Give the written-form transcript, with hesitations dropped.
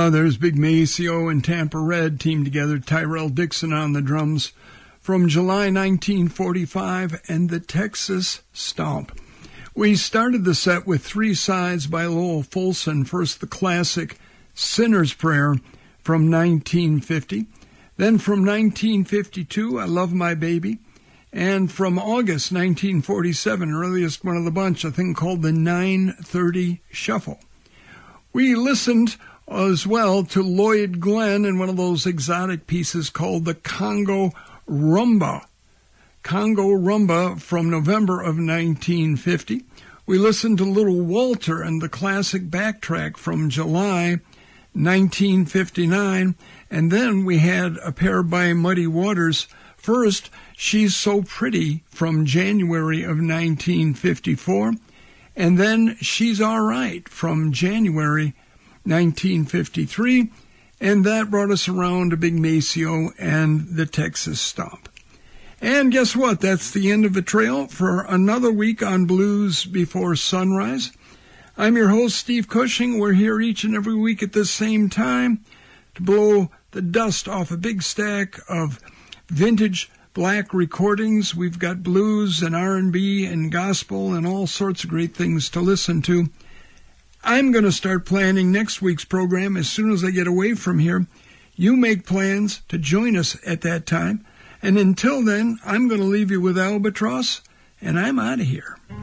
There's Big Maceo and Tampa Red teamed together, Tyrell Dixon on the drums, from July 1945, and the Texas Stomp. We started the set with three sides by Lowell Fulson. First, the classic Sinner's Prayer from 1950. Then from 1952, I Love My Baby. And from August 1947, earliest one of the bunch, a thing called the 930 Shuffle. We listened as well to Lloyd Glenn in one of those exotic pieces called the Congo Rumba. Congo Rumba from November of 1950. We listened to Little Walter and the classic Backtrack from July 1959. And then we had a pair by Muddy Waters. First, She's So Pretty from January of 1954. And then She's All Right from January 1953. And that brought us around to Big Maceo and the Texas Stomp. And guess what? That's the end of the trail for another week on Blues Before Sunrise. I'm your host, Steve Cushing. We're here each and every week at the same time to blow the dust off a big stack of vintage black recordings. We've got blues and R&B and gospel and all sorts of great things to listen to. I'm going to start planning next week's program as soon as I get away from here. You make plans to join us at that time. And until then, I'm going to leave you with Albatross, and I'm out of here.